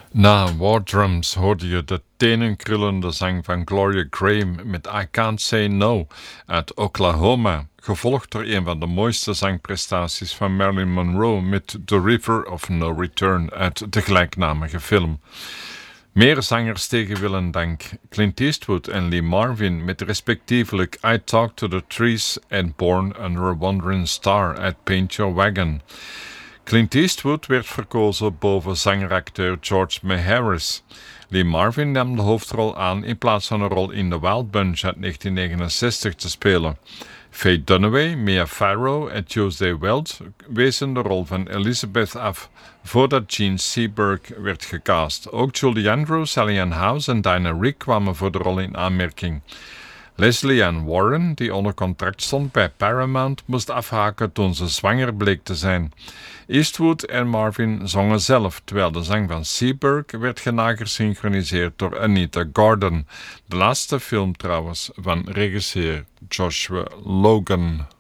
Na War Drums hoorde je de tenenkrullende zang van Gloria Graham met I Can't Say No uit Oklahoma, gevolgd door een van de mooiste zangprestaties van Marilyn Monroe met The River of No Return uit de gelijknamige film. Meer zangers tegen wil en dank. Clint Eastwood en Lee Marvin met respectievelijk I Talk to the Trees en Born Under a Wandering Star uit Paint Your Wagon. Clint Eastwood werd verkozen boven zangeracteur George May Harris. Lee Marvin nam de hoofdrol aan in plaats van een rol in The Wild Bunch uit 1969 te spelen. Faye Dunaway, Mia Farrow en Tuesday Weld wezen de rol van Elizabeth af voordat Gene Seberg werd gecast. Ook Julie Andrews, Sally Ann House en Dinah Rigg kwamen voor de rol in aanmerking. Leslie Ann Warren, die onder contract stond bij Paramount, moest afhaken toen ze zwanger bleek te zijn. Eastwood en Marvin zongen zelf, terwijl de zang van Seberg werd genagesynchroniseerd door Anita Gordon. De laatste film trouwens van regisseur Joshua Logan.